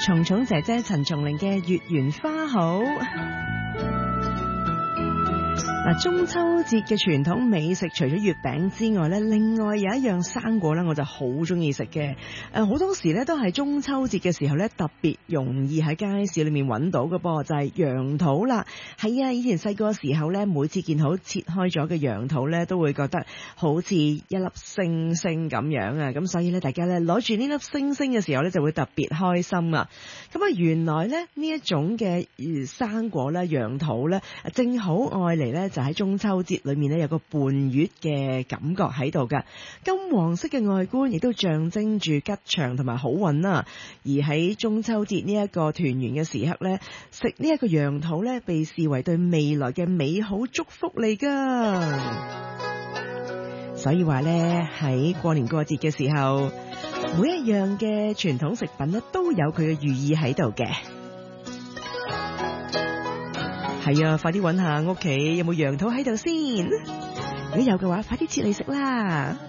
蟲蟲姐姐陳松伶嘅月圓花好。中秋節嘅傳統美食除咗月餅之外咧，另外有一樣生果咧，我就好中意食嘅。好多時咧都係中秋節嘅時候咧，特別容易喺街市裏面揾到嘅噃，就係楊桃啦。係啊，以前細個時候咧，每次見好切開咗嘅楊桃咧，都會覺得好似一粒星星咁樣啊。咁所以咧，大家咧攞住呢粒星星嘅時候咧，就會特別開心啊。咁啊，原來咧呢一種嘅生果咧，楊桃咧，正好愛嚟咧。就喺中秋節裏面咧，有個伴月嘅感覺喺度㗎。金黃色嘅外觀亦都象徵住吉祥同埋好運啦。而喺中秋節呢一個團圓嘅時刻咧，食呢一個楊桃咧，被視為對未來嘅美好祝福嚟㗎。所以話咧，喺過年過節嘅時候，每一樣嘅傳統食品咧，都有佢嘅寓意喺度嘅。係啊，快啲揾下屋企有冇楊桃喺度先。如果有嘅話，快啲切嚟食啦。